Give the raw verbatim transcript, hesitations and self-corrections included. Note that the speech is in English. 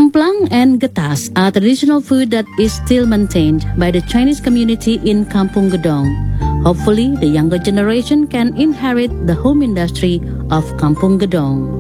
Templang and getas are traditional food that is still maintained by the Chinese community in Kampung Gedong. Hopefully, the younger generation can inherit the home industry of Kampung Gedong.